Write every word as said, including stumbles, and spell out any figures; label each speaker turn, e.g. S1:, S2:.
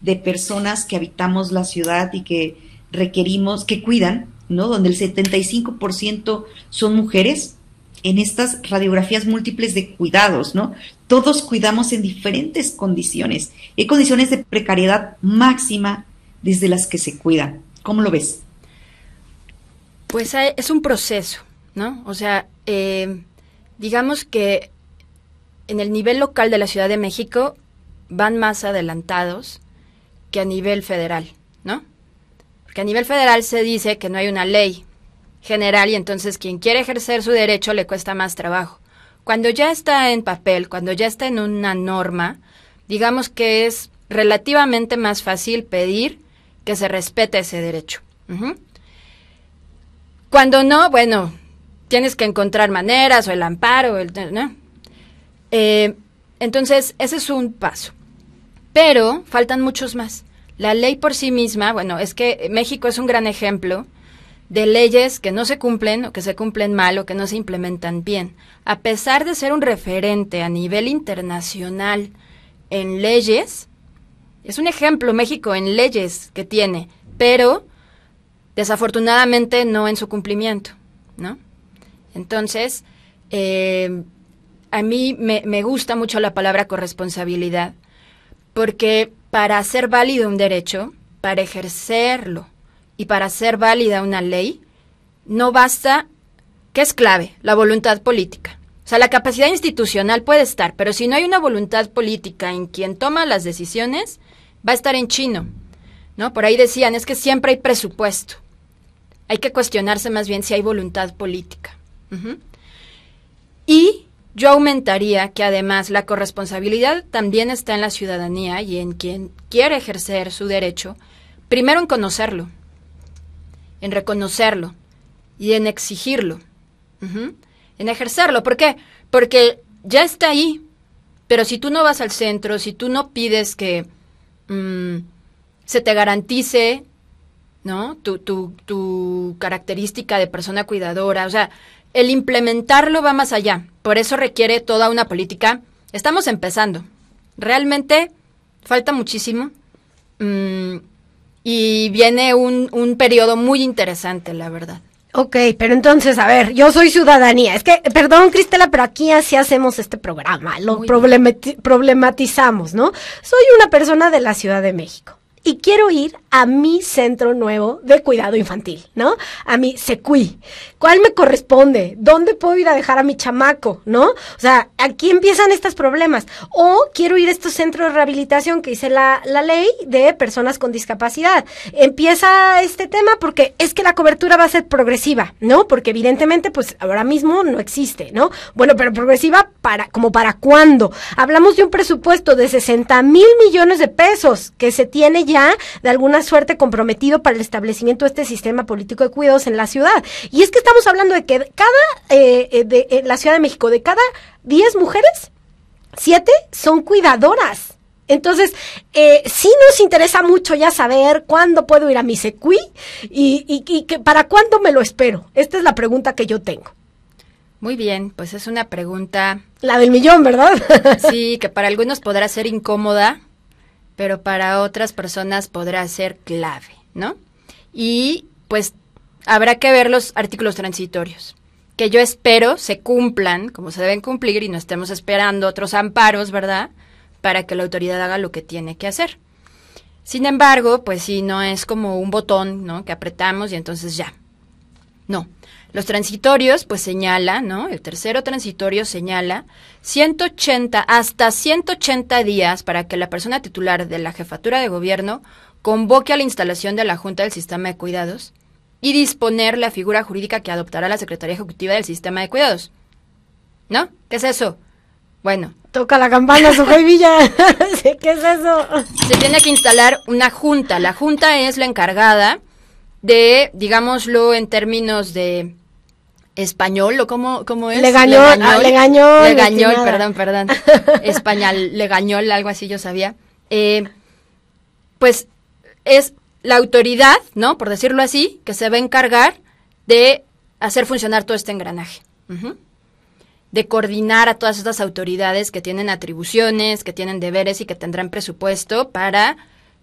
S1: de personas que habitamos la ciudad y que requerimos, que cuidan, ¿no? Donde el setenta y cinco por ciento son mujeres, en estas radiografías múltiples de cuidados, ¿no? Todos cuidamos en diferentes condiciones. Hay condiciones de precariedad máxima desde las que se cuidan. ¿Cómo lo ves?
S2: Pues es un proceso, ¿no? O sea, eh, digamos que en el nivel local de la Ciudad de México van más adelantados que a nivel federal, ¿no? Porque a nivel federal se dice que no hay una ley general y entonces quien quiere ejercer su derecho le cuesta más trabajo. Cuando ya está en papel, cuando ya está en una norma, digamos que es relativamente más fácil pedir que se respete ese derecho. Uh-huh. Cuando no, bueno, tienes que encontrar maneras o el amparo, el, ¿no? Eh, entonces, ese es un paso. Pero faltan muchos más. La ley por sí misma, bueno, es que México es un gran ejemplo de leyes que no se cumplen o que se cumplen mal o que no se implementan bien. A pesar de ser un referente a nivel internacional en leyes, es un ejemplo México en leyes que tiene, pero desafortunadamente no en su cumplimiento, ¿no? Entonces, eh, a mí me, me gusta mucho la palabra corresponsabilidad, porque para hacer válido un derecho, para ejercerlo, y para hacer válida una ley, no basta, ¿qué es clave? La voluntad política. O sea, la capacidad institucional puede estar, pero si no hay una voluntad política en quien toma las decisiones, va a estar en chino, ¿no? Por ahí decían, es que siempre hay presupuesto. Hay que cuestionarse más bien si hay voluntad política. Uh-huh. Y yo aumentaría que además la corresponsabilidad también está en la ciudadanía y en quien quiere ejercer su derecho, primero en conocerlo, en reconocerlo y en exigirlo, uh-huh, en ejercerlo. ¿Por qué? Porque ya está ahí, pero si tú no vas al centro, si tú no pides que um, se te garantice, ¿no? Tu, tu, tu característica de persona cuidadora, o sea, el implementarlo va más allá. Por eso requiere toda una política. Estamos empezando. Realmente falta muchísimo. Um, Y viene un, un periodo muy interesante, la verdad.
S3: Ok, pero entonces, a ver, yo soy ciudadanía. Es que, perdón, Cristela, pero aquí así hacemos este programa. Lo problemati- problematizamos, ¿no? Soy una persona de la Ciudad de México y quiero ir a mi centro nuevo de cuidado infantil, ¿no? A mi SECUI. ¿Cuál me corresponde? ¿Dónde puedo ir a dejar a mi chamaco, no? O sea, aquí empiezan estos problemas. O quiero ir a estos centros de rehabilitación que dice la, la ley de personas con discapacidad. Empieza este tema porque es que la cobertura va a ser progresiva, ¿no? Porque evidentemente, pues, ahora mismo no existe, ¿no? Bueno, pero progresiva para, ¿como para cuándo? Hablamos de un presupuesto de sesenta mil millones de pesos que se tiene ya de alguna suerte comprometido para el establecimiento de este sistema político de cuidados en la ciudad. Y es que estamos hablando de que cada, eh, de eh, la Ciudad de México, de cada diez mujeres, siete son cuidadoras. Entonces, eh, sí nos interesa mucho ya saber cuándo puedo ir a mi SECUI y, y, y que para cuándo me lo espero. Esta es la pregunta que yo tengo.
S2: Muy bien, pues es una pregunta...
S3: La del millón, ¿verdad?
S2: Sí, que para algunos podrá ser incómoda, pero para otras personas podrá ser clave, ¿no? Y pues habrá que ver los artículos transitorios, que yo espero se cumplan como se deben cumplir y no estemos esperando otros amparos, ¿verdad?, para que la autoridad haga lo que tiene que hacer. Sin embargo, pues sí, no es como un botón, ¿no?, que apretamos y entonces ya. No. Los transitorios, pues señala, ¿no? El tercero transitorio señala ciento ochenta, hasta ciento ochenta días para que la persona titular de la jefatura de gobierno convoque a la instalación de la Junta del Sistema de Cuidados y disponer la figura jurídica que adoptará la Secretaría Ejecutiva del Sistema de Cuidados. ¿No? ¿Qué es eso? Bueno.
S3: Toca la campana, Sujei Villa. ¿Qué es eso?
S2: Se tiene que instalar una junta. La junta es la encargada de, digámoslo en términos de español, ¿o cómo, cómo es?
S3: Legañol, legañol, ah, legañol,
S2: legañol perdón, perdón, español, legañol, algo así yo sabía. Eh, pues es la autoridad, ¿no?, por decirlo así, que se va a encargar de hacer funcionar todo este engranaje, uh-huh, de coordinar a todas estas autoridades que tienen atribuciones, que tienen deberes y que tendrán presupuesto para